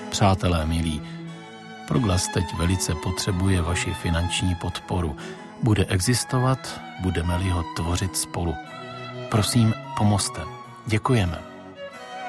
Přátelé milí, Proglas teď velice potřebuje vaši finanční podporu. Bude existovat, budeme-li ho tvořit spolu. Prosím, pomozte. Děkujeme.